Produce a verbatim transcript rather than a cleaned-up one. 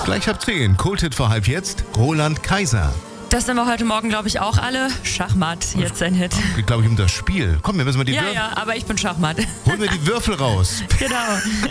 Gleich ab zehn. Kulthit vor halb jetzt. Roland Kaiser. Das sind wir heute Morgen, glaube ich, auch alle. Schachmatt, jetzt ein Hit. Geht, glaube ich, um das Spiel. Komm, wir müssen mal die Ja, Würfel. ja, aber ich bin Schachmatt. Holen wir die Würfel raus. Genau.